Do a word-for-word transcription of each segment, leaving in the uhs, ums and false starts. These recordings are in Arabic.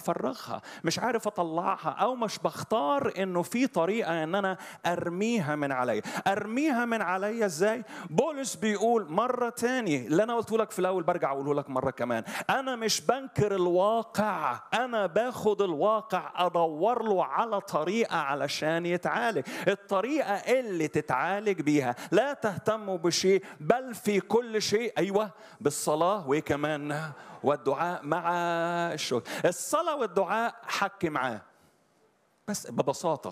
افرغها، مش عارف اطلعها، او مش بختار انه في طريقه ان انا ارميها من عليا. ارميها من عليا ازاي؟ بولس بيقول مره تاني اللي انا قلته لك في الاول برجع اقوله لك مره كمان، انا مش بنكر الواقع، انا باخد الواقع ادور له على طريقه علشان يتعالج. الطريقه اللي تتعالج بيها لا تهتموا بشيء بل في كل شيء ايوه بالصلاه وكمان والدعاء مع الشكر. الصلاه والدعاء حكي معاه بس ببساطه.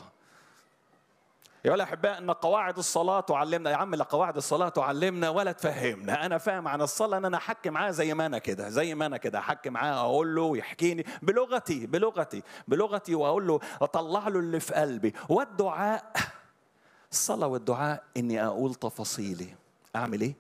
يقول احباء ان قواعد الصلاه تعلمنا، يا عم لا قواعد الصلاه تعلمنا ولا تفهمنا، انا فاهم عن الصلاه ان انا احكي معاه زي ما انا كده، زي ما انا كده احكي معاه، اقول له ويحكيني بلغتي بلغتي بلغتي واقول له اطلع له اللي في قلبي. والدعاء، الصلاه والدعاء اني اقول تفاصيلي. اعمل ايه؟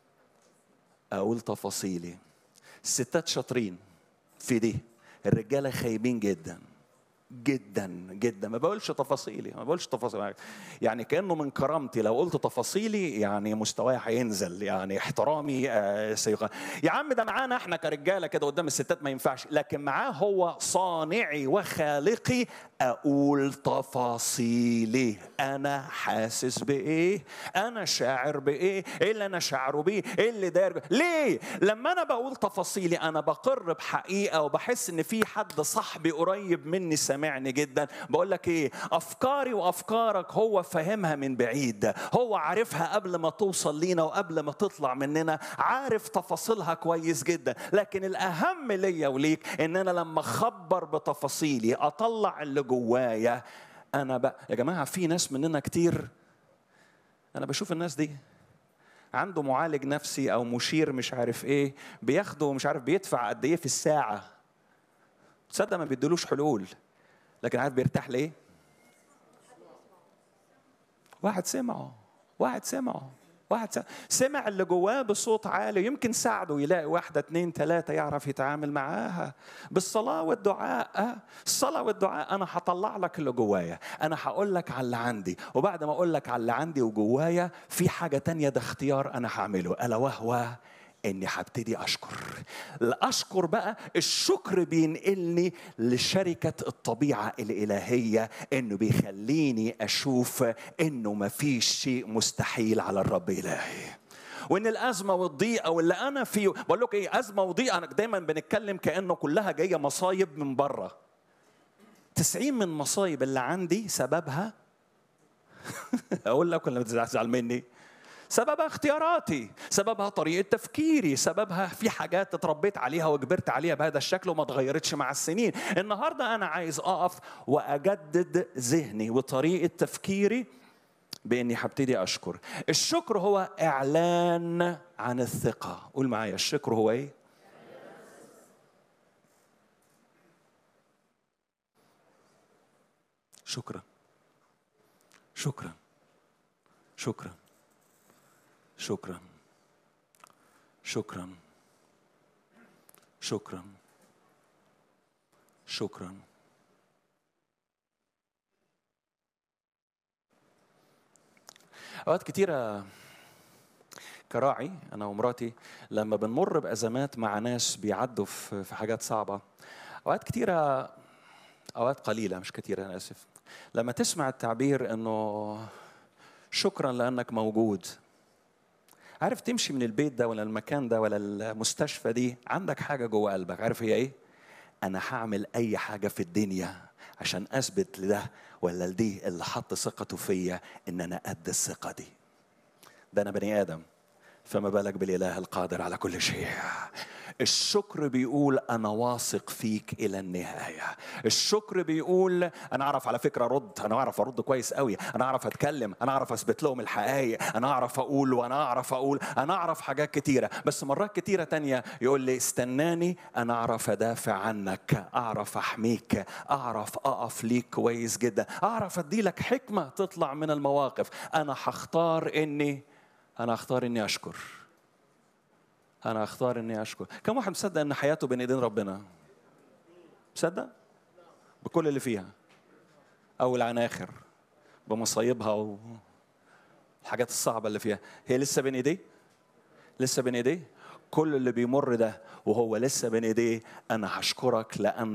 اقول تفاصيلي. الستات شاطرين في دي، الرجاله خايبين جدا جدا جدا. ما بقولش تفاصيلي، ما بقولش تفاصيلي، يعني كأنه من كرامتي لو قلت تفاصيلي يعني مستواي هينزل، يعني احترامي آه سيغ... يا عم ده معانا احنا كرجاله كده قدام الستات ما ينفعش، لكن معاه هو صانعي وخالقي اقول تفاصيلي. انا حاسس بايه، انا شاعر بايه، ايه اللي انا شاعره بيه، ايه اللي داير ليه. لما انا بقول تفاصيلي انا بقر بحقيقه وبحس ان في حد صاحبي قريب مني سامعني جدا. بقول لك ايه، افكاري وافكارك هو فاهمها من بعيد، هو عارفها قبل ما توصل لينا وقبل ما تطلع مننا، عارف تفاصيلها كويس جدا. لكن الاهم ليا وليك ان انا لما اخبر بتفاصيلي اطلع اللي جوايا. انا بقى يا جماعه في ناس مننا كتير، انا بشوف الناس دي عنده معالج نفسي او مشير مش عارف ايه، بياخده مش عارف بيدفع قد ايه في الساعه، تصدق ما بيدلوش حلول، لكن عارف بيرتاح ليه؟ واحد سمعه واحد سمعه واحد سمع, سمع اللي جواه بصوت عالي، يمكن ساعده يلاقي واحدة اتنين تلاتة يعرف يتعامل معاها بالصلاة والدعاء. الصلاة والدعاء أنا هطلع لك اللي جوايا، أنا هقول لك على اللي عندي، وبعد ما أقول لك على اللي عندي وجوايا في حاجة تانية، ده اختيار أنا هعمله، ألا وهو إني هبتدي أشكر. الأشكر بقى، الشكر بينقلني لشركة الطبيعة الإلهية، إنه بيخليني أشوف إنه مفيش شيء مستحيل على الرب إلهي، وإن الأزمة والضيقة واللي أنا فيه، بقول لك إيه، أزمة وضيقة أنا دايما بنتكلم كأنه كلها جاية مصايب من بره. تسعين من مصايب اللي عندي سببها أقول لك ولا بتزعل مني؟ سببها اختياراتي، سببها طريقة تفكيري، سببها في حاجات اتربيت عليها وكبرت عليها بهذا الشكل وما اتغيرتش مع السنين. النهاردة أنا عايز أقف وأجدد ذهني وطريقة تفكيري بإني هبتدي أشكر. الشكر هو إعلان عن الثقة. قول معايا، الشكر هو إيه؟ شكرا شكرا شكرا شكرا شكرا شكرا شكرا. اوقات كتيره كراعي انا ومراتي لما بنمر بازمات مع ناس بيعدوا في حاجات صعبه، اوقات كتيره، اوقات قليله مش كتيره انا اسف، لما تسمع التعبير انه شكرا لانك موجود. عارف تمشي من البيت ده ولا المكان ده ولا المستشفى دي عندك حاجة جوه قلبك، عارف هي ايه؟ انا هعمل اي حاجة في الدنيا عشان اثبت لده ولا لدي اللي حط ثقته فيا ان انا قد الثقة دي. ده انا بني ادم، فما بالك بالاله القادر على كل شيء. الشكر بيقول أنا واثق فيك إلى النهاية. الشكر بيقول أنا أعرف على فكرة أرد، أنا أعرف أرد كويس قوي، أنا أعرف أتكلم، أنا أعرف أثبت لهم الحقائق، أنا أعرف أقول وأنا أعرف أقول، أنا أعرف حاجات كتيرة. بس مرات كتيرة تانية يقول لي استناني، أنا أعرف أدافع عنك، أعرف أحميك، أعرف أقف ليك كويس جدا، أعرف أدي لك حكمة تطلع من المواقف. أنا هختار إني أنا أختار إني أشكر. أنا أختار إني أشكر. كم واحد مصدق إن حياته بين إيدين ربنا؟ مصدق؟ بكل اللي فيها، أول عن آخر، بمصايبها والحاجات الصعبة اللي فيها، هي لسه بين إيديه؟ لسه بين إيديه؟ كل اللي بيمر ده وهو لسه بين إيديه. أنا هشكرك لأن